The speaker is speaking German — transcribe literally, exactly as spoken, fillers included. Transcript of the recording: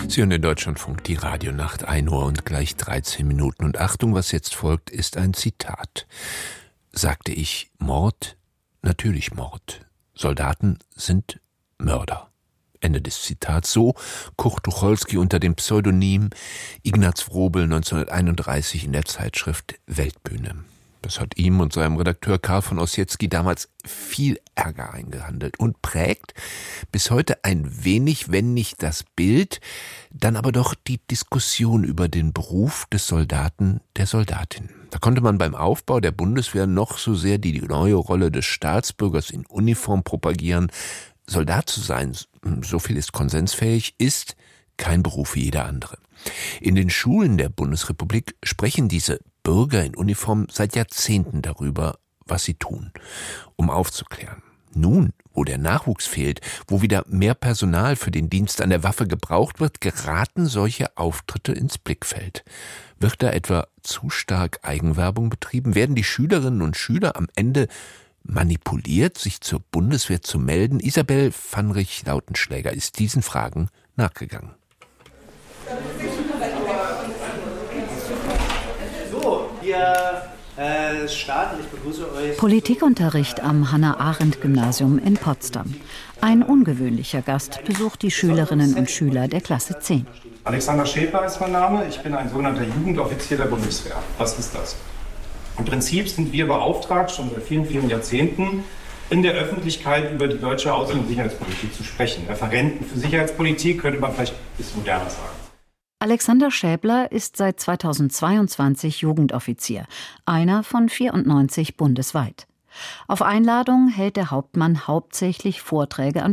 Sie hören den Deutschlandfunk, die Radionacht, ein Uhr und gleich dreizehn Minuten. Und Achtung, was jetzt folgt, ist ein Zitat. Sagte ich Mord? Natürlich Mord. Soldaten sind Mörder. Ende des Zitats. So Kurt Tucholsky unter dem Pseudonym Ignaz Wrobel neunzehnhunderteinunddreißig in der Zeitschrift Weltbühne. Das hat ihm und seinem Redakteur Karl von Ossietzky damals viel Ärger eingehandelt und prägt bis heute ein wenig, wenn nicht das Bild, dann aber doch die Diskussion über den Beruf des Soldaten, der Soldatin. Da konnte man beim Aufbau der Bundeswehr noch so sehr die neue Rolle des Staatsbürgers in Uniform propagieren. Soldat zu sein, so viel ist konsensfähig, ist kein Beruf wie jeder andere. In den Schulen der Bundesrepublik sprechen diese Bürger in Uniform seit Jahrzehnten darüber, was sie tun, um aufzuklären. Nun, wo der Nachwuchs fehlt, wo wieder mehr Personal für den Dienst an der Waffe gebraucht wird, geraten solche Auftritte ins Blickfeld. Wird da etwa zu stark Eigenwerbung betrieben? Werden die Schülerinnen und Schüler am Ende manipuliert, sich zur Bundeswehr zu melden? Isabel Pfannrich-Lautenschläger ist diesen Fragen nachgegangen. So, wir äh, starten. Ich begrüße euch. Politikunterricht am Hannah-Arendt-Gymnasium in Potsdam. Ein ungewöhnlicher Gast besucht die Schülerinnen und Schüler der Klasse zehn. Alexander Schäfer ist mein Name. Ich bin ein sogenannter Jugendoffizier der Bundeswehr. Was ist das? Im Prinzip sind wir beauftragt, schon seit vielen, vielen Jahrzehnten, in der Öffentlichkeit über die deutsche Außen- und Sicherheitspolitik zu sprechen. Referenten für Sicherheitspolitik könnte man vielleicht ein bisschen moderner sagen. Alexander Schäbler ist seit zweitausendzweiundzwanzig Jugendoffizier, einer von vierundneunzig bundesweit. Auf Einladung hält der Hauptmann hauptsächlich Vorträge an